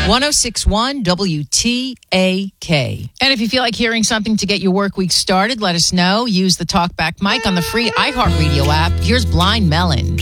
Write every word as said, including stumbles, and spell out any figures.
one oh six point one W T A K. And if you feel like hearing something to get your work week started, let us know. Use the TalkBack mic on the free iHeartRadio app. Here's Blind Melon.